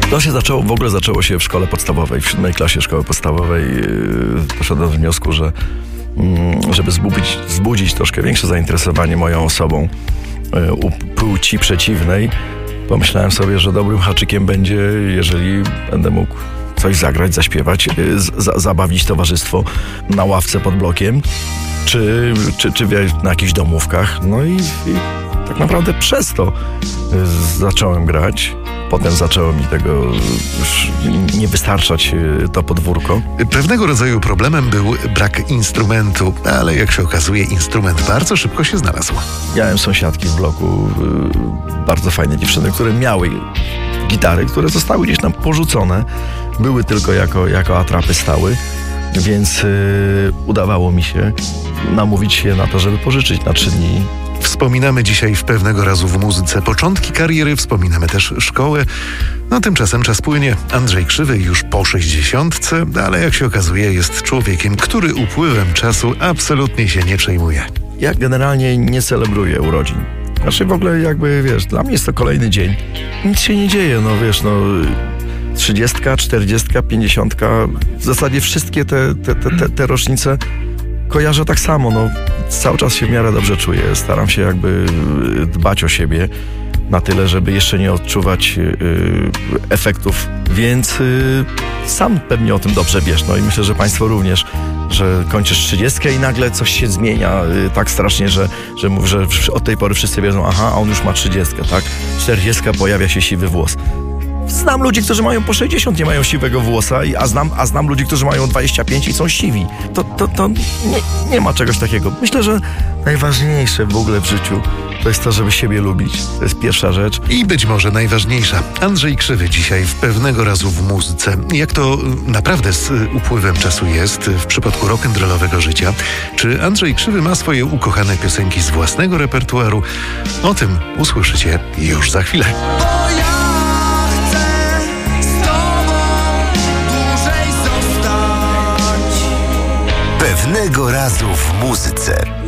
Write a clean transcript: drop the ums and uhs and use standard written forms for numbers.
To się zaczęło się w szkole podstawowej, w 7 klasie szkoły podstawowej. Doszedłem do wniosku, że żeby wzbudzić troszkę większe zainteresowanie moją osobą u płci przeciwnej, pomyślałem sobie, że dobrym haczykiem będzie, jeżeli będę mógł coś zagrać, zaśpiewać, zabawić towarzystwo na ławce pod blokiem, czy na jakichś domówkach. No i tak naprawdę przez to zacząłem grać. Potem zaczęło mi tego już nie wystarczać to podwórko. Pewnego rodzaju problemem był brak instrumentu, ale jak się okazuje, instrument bardzo szybko się znalazł. Miałem sąsiadki w bloku, bardzo fajne dziewczyny, które miały gitary, które zostały gdzieś tam porzucone. Były tylko jako atrapy stały, więc udawało mi się namówić się na to, żeby pożyczyć na 3 dni. Wspominamy dzisiaj w Pewnego razu w muzyce początki kariery, wspominamy też szkołę. No tymczasem czas płynie. Andrzej Krzywy już po 60, ale jak się okazuje jest człowiekiem, który upływem czasu absolutnie się nie przejmuje. Ja generalnie nie celebruję urodzin. Znaczy w ogóle dla mnie jest to kolejny dzień. Nic się nie dzieje, 30, 40, 50, w zasadzie wszystkie te rocznice kojarzę tak samo, cały czas się w miarę dobrze czuję, staram się dbać o siebie na tyle, żeby jeszcze nie odczuwać efektów, więc sam pewnie o tym dobrze wiesz, i myślę, że Państwo również, że kończysz 30 i nagle coś się zmienia tak strasznie, że od tej pory wszyscy wiedzą, a on już ma 30, tak? 40 pojawia się siwy włos. Znam ludzi, którzy mają po 60, nie mają siwego włosa, a znam ludzi, którzy mają 25 i są siwi. To nie ma czegoś takiego. Myślę, że najważniejsze w ogóle w życiu to jest to, żeby siebie lubić. To jest pierwsza rzecz. I być może najważniejsza. Andrzej Krzywy dzisiaj w Pewnego razu w muzyce. Jak to naprawdę z upływem czasu jest w przypadku rock'n'rollowego życia? Czy Andrzej Krzywy ma swoje ukochane piosenki z własnego repertuaru? O tym usłyszycie już za chwilę. Pewnego razu w muzyce.